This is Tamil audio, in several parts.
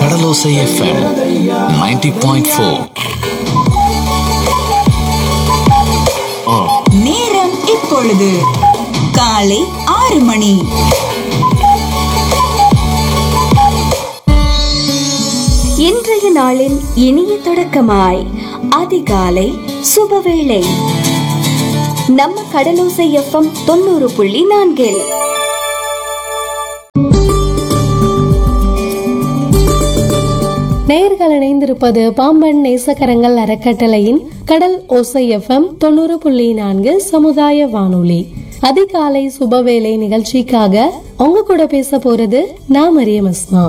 கடலோசை FM 90.4. நேரம் இப்பொழுது காலை 6 மணி. இன்றைய நாளின் இனிய தொடக்கமாய் அதிகாலை சுபவேளை நம்ம கடலோசை FM 90.4. நேயர்கள் இணைந்திருப்பது பாம்பன் நேசக்கரங்கள் அறக்கட்டளையின் கடல் ஓசை FM 90.4 சமுதாய வானொலி. அதிகாலை சுபவேளை நிகழ்ச்சிக்காக உங்க கூட பேச போறது நான் மரியம் அஸ்மா.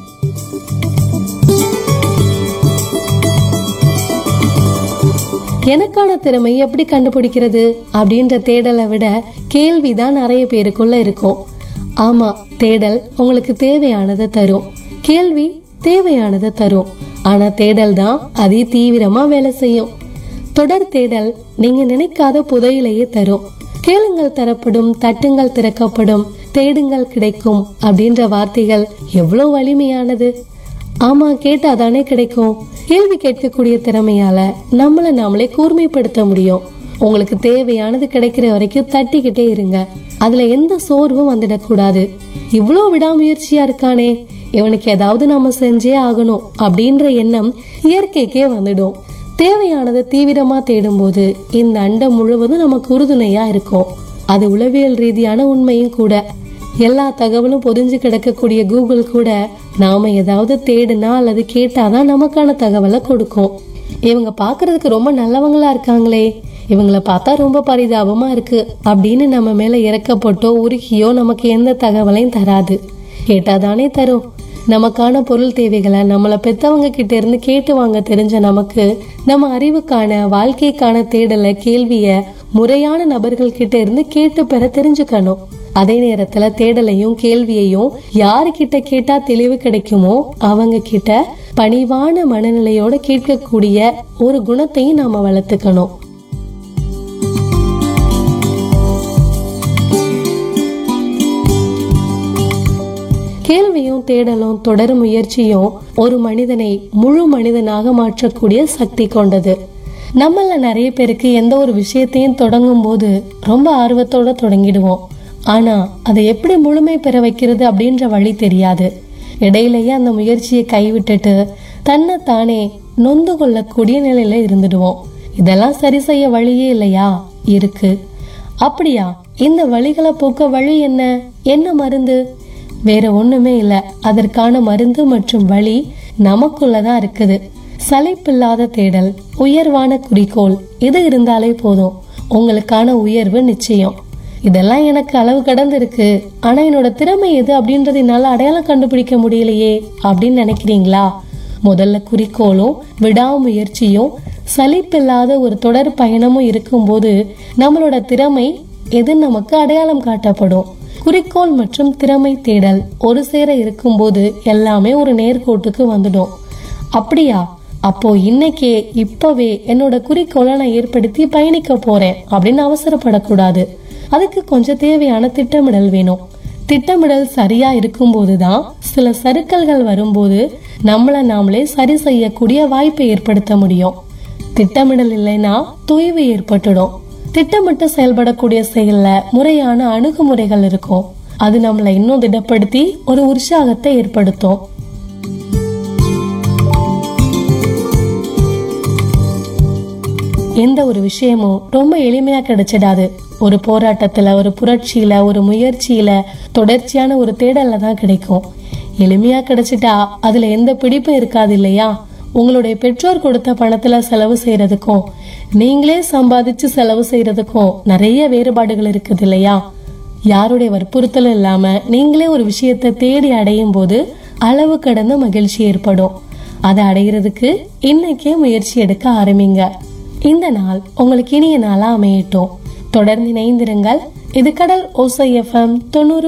எனக்கான திறமை எப்படி கண்டுபிடிக்கிறது அப்படின்ற தேடலை விட கேள்விதான் நிறைய பேருக்குள்ள இருக்கும். ஆமா, தேடல் உங்களுக்கு தேவையானதை தரும், கேள்வி தேவையானதை தரும். ஆனா தேடல் தான் அதி தீவிரமா வேலை செய்யும். தொடர் தேடல் நீங்க நினைக்காத புதையிலேயே தரும். கேளுங்கள் தரப்படும், தட்டுங்கள் திறக்கப்படும், தேடுங்கள் கிடைக்கும் அப்படின்ற வார்த்தைகள் எவ்வளவு வலிமையானது. ஆமா, கேட்டாதானே கிடைக்கும். கேள்வி கேட்கக்கூடிய திறமையால நம்மள நாமளே கூர்மைப்படுத்த முடியும். உங்களுக்கு தேவையானது கிடைக்கிற வரைக்கும் தட்டிக்கிட்டே இருங்க. அதுல எந்த சோர்வும் வந்துடக்கூடாது. இவ்வளவு விடாமுயற்சியா இருக்கானே, இவனுக்கு ஏதாவது நாம செஞ்சே ஆகணும் அப்படின்ற எண்ணம் இயற்கைக்கே வந்துடும். தேவையானதை தீவிரமா தேடும் போது இந்த அண்டம் முழுவதும் நமக்கு உறுதுணையா இருக்கும். அது உளவியல் ரீதியான உண்மையும் கூட. எல்லா தகவலும் பொதிஞ்சு கிடக்கக்கூடிய கூகுள் கூட நாம ஏதாவது தேடுனா அல்லது கேட்டாதான் நமக்கான தகவலை கொடுக்கும். இவங்க பாக்குறதுக்கு ரொம்ப நல்லவங்களா இருக்காங்களே, இவங்களை பார்த்தா ரொம்ப பரிதாபமா இருக்கு அப்படின்னு நம்ம மேல இறக்கப்பட்டோ உருகியோ நமக்கு எந்த தகவலையும் தராது. கேட்டாதானே தரும். நமக்கான பொருள் தேவைகளை நம்மள பெத்தவங்க கிட்ட இருந்து கேட்டு வாங்க தெரிஞ்ச நமக்கு நம்ம அறிவுக்கான வாழ்க்கைக்கான தேடல கேள்விய முறையான நபர்கள் கிட்ட இருந்து கேட்டு பெற தெரிஞ்சுக்கணும். அதே நேரத்துல தேடலையும் கேள்வியையும் யாருக்கிட்ட கேட்டா தெளிவு கிடைக்குமோ அவங்க கிட்ட பணிவான மனநிலையோட கேட்கக்கூடிய ஒரு குணத்தையும் நாம வளர்த்துக்கணும். கேள்வியும் தேடலும் தொடர் முயற்சியும் ஒரு மனிதனை முழு மனிதனாக மாற்றக்கூடிய சக்தி கொண்டது. நம்மள நிறைய பேருக்கு எந்த ஒரு விஷயத்தையும் தொடங்கும் போது ரொம்ப ஆர்வத்தோட தொடங்கிடுவோம். ஆனா அதை எப்படி முழுமை பெற வைக்கிறது அப்படின்ற வழி தெரியாது. இடையிலேயே அந்த முயற்சியை கைவிட்டுட்டு தன்னை தானே நொந்து கொள்ளக்கூடிய நிலையில இருந்துடுவோம். இதெல்லாம் சரி செய்ய வழியே இல்லையா? இருக்கு. அப்படியா? இந்த வழிகளை போக்க வழி என்ன? என்ன மருந்து? வேற ஒண்ணுமே இல்ல. அதற்கான மருந்து மற்றும் வழி நமக்குள்ளதான் இருக்குது. சலிப்பில்லாத தேடல், உயர்வான குறிக்கோள், இது இருந்தாலே போதும். உங்களுக்கான உயர்வு நிச்சயம். இதெல்லாம் எனக்கு அளவு கடந்து இருக்கு, ஆனா என்னோட திறமை எது அப்படின்றது என்னால அடையாளம் கண்டுபிடிக்க முடியலையே அப்படின்னு நினைக்கிறீங்களா? முதல்ல குறிக்கோளும் விடாமுயற்சியும் சலிப்பில்லாத ஒரு தொடர் பயணமும் இருக்கும்போது நம்மளோட திறமை எது நமக்கு அடையாளம் காட்டப்படும். குறிக்கோள் மற்றும் திறமை தேடல் ஒரு சேர இருக்கும்போது எல்லாமே ஒரு நேர்கோட்டுக்கு வந்துடும். அப்படியா? அப்போ இன்னைக்கே இப்பவே என்னோட குறிக்கோளை நான் ஏற்படுத்தி பயணிக்க போறேன் அப்படின்னு அவசரப்படக்கூடாது. அதுக்கு கொஞ்சம் தேவையான திட்டமிடல் வேணும். திட்டமிடல் சரியா இருக்கும் போதுதான் சில சறுக்கல்கள் வரும்போது நம்மள நாமளே சரி செய்யக்கூடிய வாய்ப்பை ஏற்படுத்த முடியும். திட்டமிடல் இல்லைன்னா தொய்வு ஏற்பட்டுடும். திட்டமிட்டு செயல்படக்கூடிய செயல்ல முறையான அணுகுமுறைகள் இருக்கும். அது நம்மளை இன்னும் திடப்படுத்தி ஒரு உற்சாகத்தை ஏற்படுத்தும். எந்த ஒரு விஷயமும் ரொம்ப எளிமையா கிடைச்சிடாது. ஒரு போராட்டத்துல, ஒரு புரட்சியில, ஒரு முயற்சியில, தொடர்ச்சியான ஒரு தேடல்ல தான் கிடைக்கும். எளிமையா கிடைச்சிட்டா அதுல எந்த பிடிப்பும் இருக்காது இல்லையா? உங்களுடைய பெற்றோர் கொடுத்த பணத்துல செலவு செய்யறதுக்கும் நீங்களே சம்பாதிச்சு செலவு செய்யறதுக்கும் நிறைய வேறுபாடுகள் இருக்குது இல்லையா? யாருடைய வற்புறுத்தலும் இல்லாம நீங்களே ஒரு விஷயத்தை தேடி அடையும் போது அளவு கடந்த மகிழ்ச்சி ஏற்படும். அதை அடைகிறதுக்கு இன்னைக்கே முயற்சி எடுக்க ஆரம்பிங்க. இந்த நாள் உங்களுக்கு இனிய நாளா அமையட்டும். தொடர்ந்து இணைந்திருங்கள். இது கடல் ஓசை FM 90.